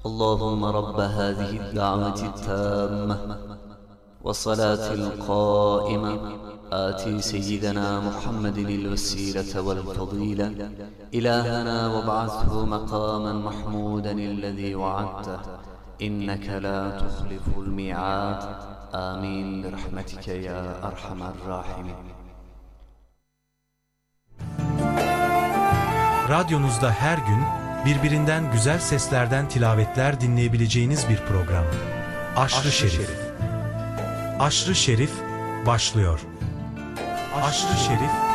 اللهم رب هذه الدعوة التامة والصلاة القائمة آتي سيدنا محمد الوسيلة والفضيلة إلهنا وابعثه مقاما محمودا الذي وعدته إنك لا تخلف الميعاد آمين برحمتك يا أرحم الراحمين. Radyonuzda her gün birbirinden güzel seslerden tilavetler dinleyebileceğiniz bir program. Aşrı Şerif. Aşrı Şerif başlıyor. Aşrı Şerif